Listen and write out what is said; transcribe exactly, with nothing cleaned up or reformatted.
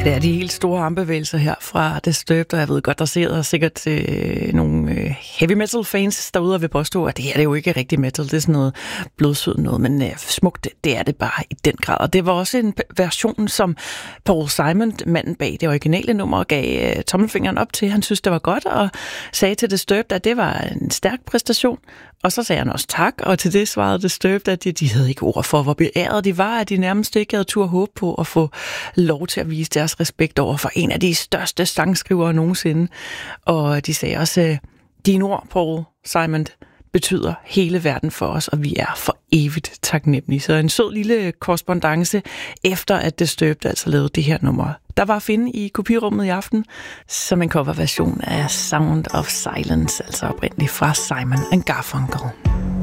Det er de helt store armbevægelser her fra Disturbed, og jeg ved godt, der sidder sikkert øh, nogle øh, heavy metal fans derude og vil påstå, at det her det er jo ikke rigtig metal, det er sådan noget blodsød noget, men øh, smukt, det er det bare i den grad. Og det var også en version, som Paul Simon, manden bag det originale nummer, gav øh, tommelfingeren op til. Han synes, det var godt, og sagde til Disturbed, at det var en stærk præstation. Og så sagde han også tak, og til det svarede Disturbed, at de, de havde ikke ord for, hvor beæret de var, at de nærmest ikke havde tur håb på at få lov til at vise deres respekt over for en af de største sangskrivere nogensinde. Og de sagde også, at dine ord, Paul Simon, betyder hele verden for os, og vi er for evigt taknemmelige. Så en sød lille korrespondance efter, at Disturbed altså lavede det her nummer. Der var at finde i kopirummet i aften, som en coverversion af Sound of Silence, altså oprindeligt fra Simon and Garfunkel.